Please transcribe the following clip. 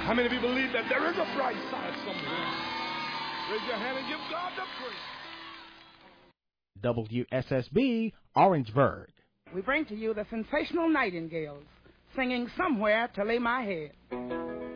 How many of you believe that there is a bright side somewhere? Raise your hand and give God the praise. WSSB, Orangeburg. We bring to you the sensational Nightingales, singing Somewhere to Lay My Head.